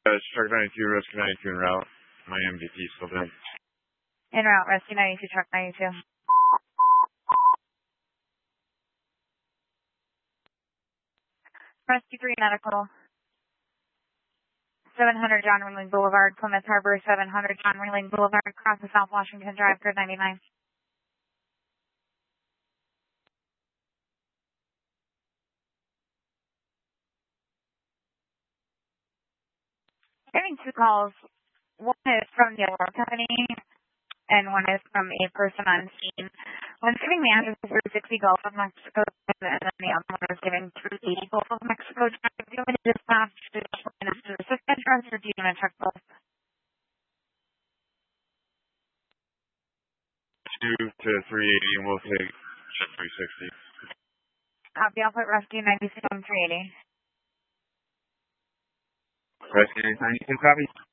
Truck 92, Rescue 92 en route. My MVP still down. En route, Rescue 92, Truck 92. Rescue 3 Medical. 700 John Ringling Boulevard, Plymouth Harbor, 700 John Ringling Boulevard, across the South Washington Drive, grid 99. Getting two calls. One is from the alarm company, and one is from a person on scene. One's giving the address of 360 Gulf of Mexico, and then the other one is giving 380 Gulf of Mexico Drive. Do you want me to dispatch to the assist address, or do you want to check both? 2 to 380, and we'll take check 360. Copy, I'll put Rescue 96 on 380. Rescue 92, copy.